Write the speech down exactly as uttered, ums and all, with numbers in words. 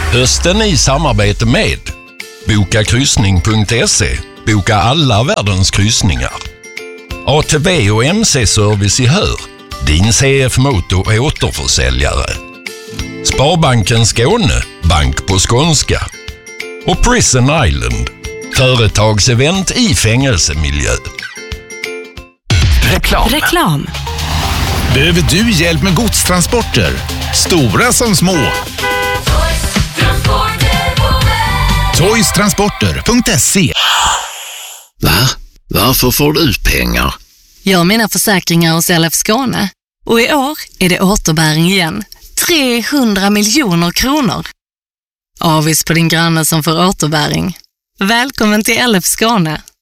Hösten i samarbete med boka kryssning punkt se. Boka alla världens kryssningar. A T V och M C-service i Hör. Din C F Moto är återförsäljare. Sparbanken Skåne. Bank på skånska. Och Prison Island. Företagsevent i fängelsemiljö. Reklam. Reklam. Behöver du hjälp med godstransporter? Stora som små. toys transporter punkt se. Va? Varför får du ut pengar? Jag har mina försäkringar hos L F Skåne. Och i år är det återbäring igen. trehundra miljoner kronor. Avis på din granne som får återbäring. Välkommen till L F Skåne.